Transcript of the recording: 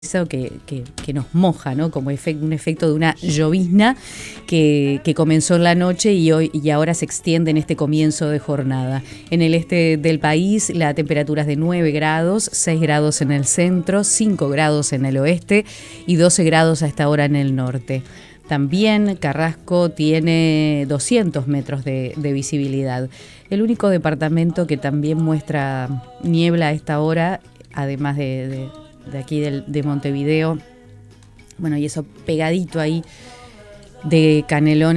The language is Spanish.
Eso que nos moja, ¿no? Como un efecto de una llovizna que comenzó en la noche y ahora se extiende en este comienzo de jornada. En el este del país la temperatura es de 9 grados, 6 grados en el centro, 5 grados en el oeste y 12 grados a esta hora en el norte. También Carrasco tiene 200 metros de visibilidad. El único departamento que también muestra niebla a esta hora, además de aquí de Montevideo, bueno, y eso pegadito ahí de Canelones.